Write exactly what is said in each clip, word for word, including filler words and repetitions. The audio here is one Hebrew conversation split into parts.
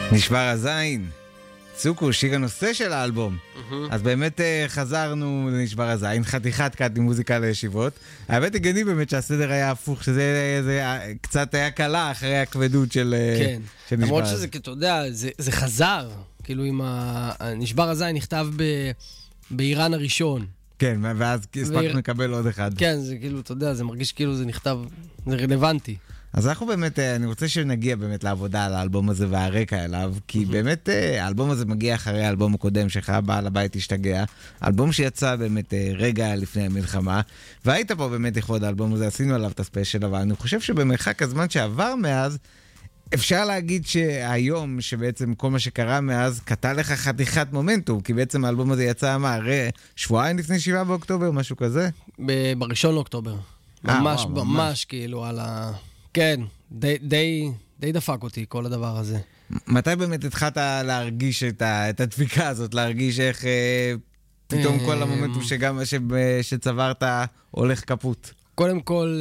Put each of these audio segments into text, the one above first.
נשבר הזין. צוקו, שיר הנושא של האלבום. Mm-hmm. אז באמת חזרנו לנשבר הזין, חתיכת קאט עם מוזיקה לישיבות. האמת הגני באמת שהסדר היה הפוך, שזה זה, קצת היה קלה אחרי הכבדות של, כן. של נשבר. למרות שזה, אתה יודע, זה, זה חזר. כאילו עם הנשבר הזין נכתב ב, באיראן הראשון. כן, ואז הספקנו ואיר... לקבל עוד אחד. כן, זה כאילו, אתה יודע, זה מרגיש כאילו זה נכתב, זה רלוונטי. אז אנחנו באמת, אני רוצה שנגיע באמת לעבודה על האלבום הזה והרקע אליו, כי באמת האלבום הזה מגיע אחרי האלבום הקודם שלך, בעל הבית השתגע, אלבום שיצא באמת רגע לפני המלחמה, והיית פה באמת לכבוד האלבום הזה, עשינו עליו את הספיישל, אבל אני חושב שבמרחק הזמן שעבר מאז, אפשר להגיד שהיום, שבעצם כל מה שקרה מאז, קטע לך חתיכת מומנטום, כי בעצם האלבום הזה יצא מה, הרי שבועיים לפני שבעה באוקטובר, משהו כזה? בראשון לאוקטובר. ממש, ממש כאילו על ה... כן, די, די, די דפק אותי כל הדבר הזה. מתי באמת התחלת להרגיש את, ה, את הדפיקה הזאת, להרגיש איך אה, פתאום כל המומנטום שגם ש, שצברת הולך כפות? קודם כל,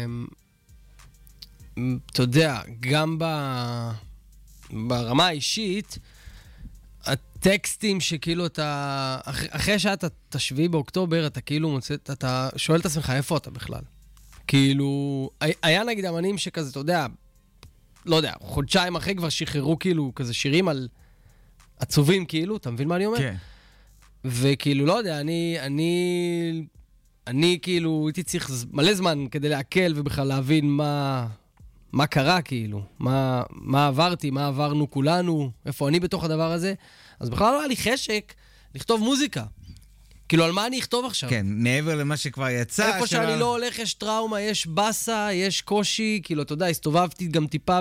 אה, אתה יודע, גם ב, ברמה האישית, הטקסטים שכאילו אתה, אח, אחרי שעת השביעי באוקטובר, אתה כאילו מוצא, אתה שואל את עצמך איפה אתה בכלל. כאילו, היה נגיד אמנים שכזה, אתה יודע, לא יודע, חודשיים אחרי כבר שחררו כאילו כזה שירים על עצובים כאילו, אתה מבין מה אני אומר? כן. וכאילו, לא יודע, אני, אני, אני כאילו, הייתי צריך מלא זמן כדי להקל ובכלל להבין מה, מה קרה כאילו, מה, מה עברתי, מה עברנו כולנו, איפה אני בתוך הדבר הזה, אז בכלל לא היה לי חשק לכתוב מוזיקה. כאילו, על מה אני אכתוב עכשיו? כן, מעבר למה שכבר יצא. איפה שאני לא הולך, יש טראומה, יש בסה, יש קושי, כאילו, אתה יודע, הסתובבתי גם טיפה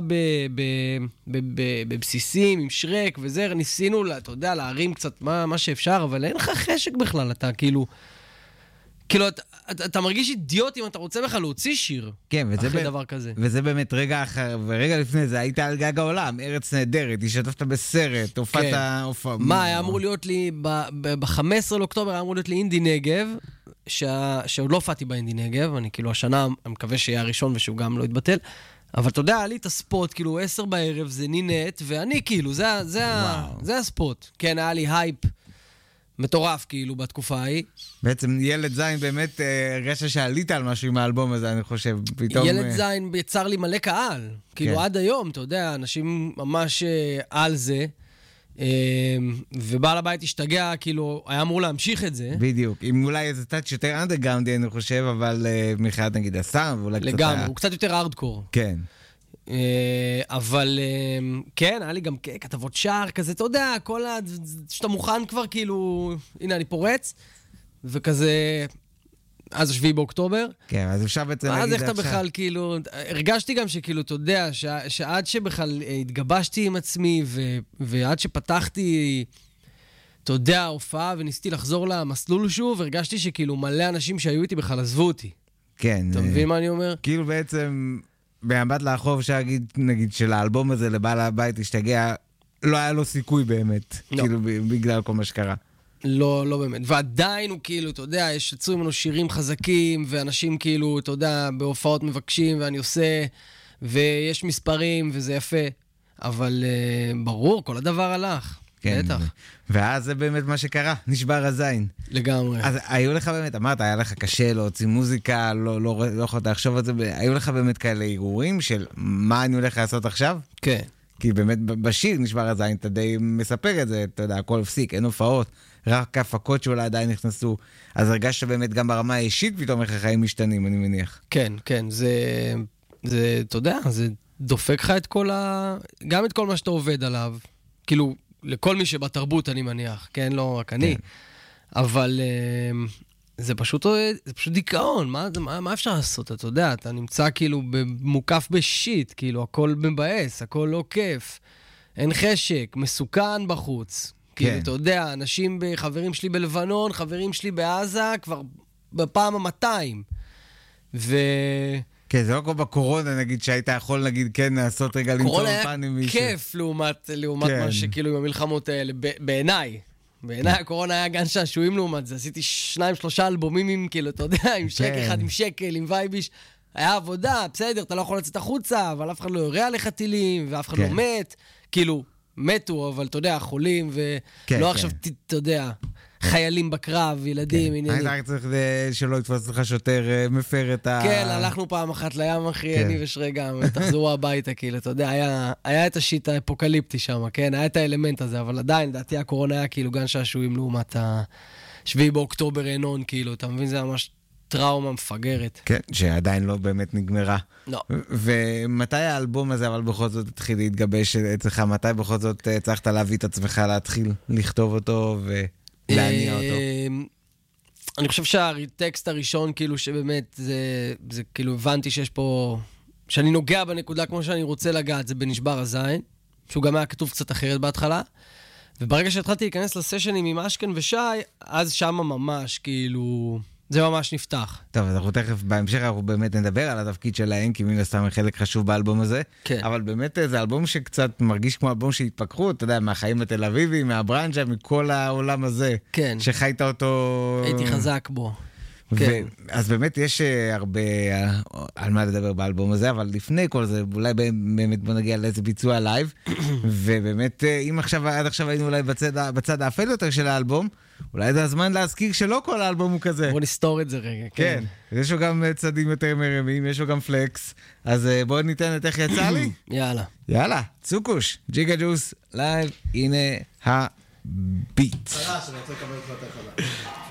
בבסיסים, עם שרק וזה, ניסינו, אתה יודע, להרים קצת מה שאפשר, אבל אין לך חשק בכלל, אתה כאילו, כאילו, אתה מרגיש אידיוט אם אתה רוצה בכלל להוציא שיר, אחרי דבר כזה. וזה באמת רגע אחר, ורגע לפני זה, היית על גג העולם, ארץ נהדרת, השתתפת בסרט, הופעת... מה, היה אמור להיות לי, ב-חמישה עשר לאוקטובר היה אמור להיות לי אינדי נגב, שעוד לא הופעתי באינדי נגב, אני כאילו השנה, אני מקווה שיהיה הראשון ושהוא גם לא יתבטל, אבל אתה יודע, היה לי את הספוט, כאילו עשר בערב, זה נינט, ואני כאילו, זה הספוט. כן, היה לי הייפ, מטורף כאילו בתקופה ההיא. בעצם ילד זין באמת הרגשת שעלית על משהו עם האלבום הזה, אני חושב. פתאום... ילד זין יצר לי מלא קהל. כאילו עד היום, אתה יודע, אנשים ממש על זה, ובעל הבית השתגע, כאילו, היה אמור להמשיך את זה. בדיוק. עם אולי איזה טאץ' יותר אנדרגראונדי, אני חושב, אבל מבחינת נגיד הסאונד, ואולי קצת... לגמרי, הוא קצת יותר ארדקור. כן. אבל כן, היה לי גם כתבות שער כזה, אתה יודע, כל ה... שאתה מוכן כבר כאילו, הנה אני פורץ, וכזה, אז השביעי באוקטובר. כן, אז אפשר בעצם להגיד... אז איך אתה בכלל כאילו, הרגשתי גם שכאילו, אתה יודע, שעד שבכלל התגבשתי עם עצמי, ועד שפתחתי, אתה יודע, הופעה, וניסיתי לחזור למסלול שוב, הרגשתי שכאילו מלא אנשים שהיו איתי בכלל עזבו אותי. כן. אתה מבין מה אני אומר? כאילו בעצם... בהמבט לאחור אפשר להגיד, נגיד, של האלבום הזה לבעל הבית השתגע, לא היה לו סיכוי באמת, לא. כאילו בגלל כל מה שקרה. לא, לא באמת. ועדיין הוא כאילו, אתה יודע, יש יצאו ממנו שירים חזקים, ואנשים כאילו, אתה יודע, בהופעות מבקשים, ואני עושה, ויש מספרים, וזה יפה. אבל uh, ברור, כל הדבר הלך. כן, בטח. ואז זה באמת מה שקרה, נשבר הזין. לגמרי. אז היו לך באמת, אמרת, היה לך קשה להוציא מוזיקה, לא, לא, לא יכולת לחשוב על זה, היו לך באמת כאלה אירועים של מה אני הולך לעשות עכשיו? כן. כי באמת בשיר נשבר הזין, אתה די מספר את זה, אתה יודע, הכל הפסיק, אין הופעות, רק ההפקות שאולי עדיין נכנסו, אז הרגשת באמת גם ברמה האישית פתאום איך החיים משתנים, אני מניח. כן, כן, זה, זה, אתה יודע, זה דופק לך את כל ה... גם את כל מה שאתה עובד עליו, כאילו, לכל מי שבתרבות אני מניח, כן, לא רק אני, אבל זה פשוט, זה פשוט דיכאון, מה, מה, מה אפשר לעשות, אתה יודע, אתה נמצא כאילו מוקף בשיט, כאילו הכל מבאס, הכל לא כיף, אין חשק, מסוכן בחוץ, כאילו אתה יודע, אנשים, חברים שלי בלבנון, חברים שלי בעזה, כבר בפעם המאתיים, ו... כן, זה לא כמו בקורונה, נגיד, שהיית יכול, נגיד, כן, לעשות רגע למצוא פן עם מישהו. קורונה היה כיף לעומת, לעומת כן. מה שכאילו עם המלחמות האלה, בעיניי. בעיניי הקורונה היה גן שעשועים לעומת זה. עשיתי שניים, שלושה אלבומים עם, כאילו, אתה יודע, עם שק אחד, עם שקל, עם וייביש. היה עבודה, בסדר, אתה לא יכול לצאת החוצה, אבל אף אחד לא יורה עליך טילים, ואף אחד לא מת. כאילו, מתו, אבל אתה יודע, חולים, כן, ולא כן. עכשיו, ת- אתה יודע, חיילים בקרב, ילדים, עניינים. היית צריך אה, שלא יתפוס לך שוטר אה, מפר את ה... כן, הלכנו פעם אחת לים, אחי, כן. אני ושרי גם, תחזרו הביתה, כאילו, אתה יודע, היה, היה את השיט האפוקליפטי שם, כן, היה את האלמנט הזה, אבל עדיין, לדעתי, הקורונה היה כאילו גן שעשועים לעומת השביעי באוקטובר עינון, כאילו, אתה מבין, זה היה ממש טראומה מפגרת. כן, שעדיין לא באמת נגמרה. לא. ומתי האלבום הזה, אבל בכל זאת התחיל להתגבש אצלך? מתי בכל זאת אה, הצלחת להביא את עצמך להתחיל לכתוב אותו ולהניע אותו? אמ, אני חושב שהטקסט הראשון, כאילו, שבאמת, זה, זה כאילו, הבנתי שיש פה, שאני נוגע בנקודה כמו שאני רוצה לגעת, זה בנשבר הזין, שהוא גם היה כתוב קצת אחרת בהתחלה, וברגע שהתחלתי להיכנס לסשנים עם אשכן ושי, אז שם ממש, כאילו, זה ממש נפתח. טוב, אז אנחנו תכף, בהמשך אנחנו באמת נדבר על התפקיד שלהם, כי מן הסתם חלק חשוב באלבום הזה. כן. אבל באמת זה אלבום שקצת מרגיש כמו אלבום שהתפכחו, אתה יודע, מהחיים התל אביבי, מהברנז'ה, מכל העולם הזה. כן. שחיית אותו... הייתי חזק בו. ו- כן. אז באמת יש אה, הרבה אה, על מה לדבר באלבום הזה, אבל לפני כל זה, אולי באמת בוא נגיע לאיזה ביצוע לייב, ובאמת, אה, אם עכשיו, עד עכשיו היינו אולי בצד, ה- בצד האפל יותר של האלבום, אולי זה הזמן להזכיר שלא כל האלבום הוא כזה. בוא נסתור את זה רגע. כן, יש לו גם אה, צדים יותר מרמים, יש לו גם פלקס, אז אה, בואו ניתן את איך יצא לי. יאללה. יאללה, צוקוש, ג'יגה ג'וס, לייב, הנה הביט. אני רוצה לקבל קצת חלק.